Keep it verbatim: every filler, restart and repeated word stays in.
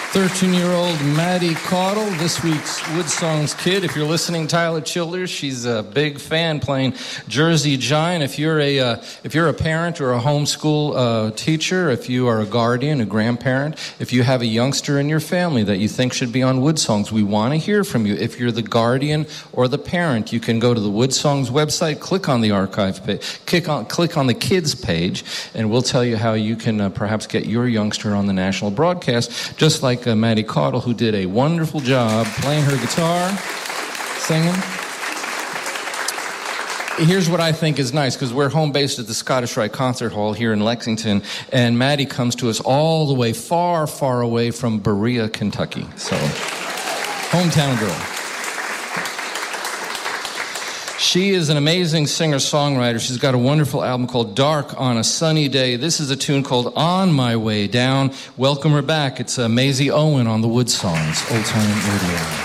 thirteen-year-old Maddie Caudle, this week's Wood Songs kid. If you're listening, Tyler Childers, she's a big fan playing Jersey Giant. If you're a uh, if you're a parent or a homeschool uh, teacher, if you are a guardian, a grandparent, if you have a youngster in your family that you think should be on Wood Songs, we want to hear from you. If you're the guardian or the parent, you can go to the Wood Songs website, click on the archive page, click on click on the kids page, and we'll tell you how you can uh, perhaps get your youngster on the national broadcast, just like Uh, Maddie Caudle, who did a wonderful job playing her guitar, singing. Here's what I think is nice, because we're home based at the Scottish Rite Concert Hall here in Lexington, and Maddie comes to us all the way far, far away from Berea, Kentucky. So, hometown girl. She is an amazing singer-songwriter. She's got a wonderful album called Dark on a Sunny Day. This is a tune called On My Way Down. Welcome her back. It's uh, Maisie Owen on the Wood Songs, Old Time Radio.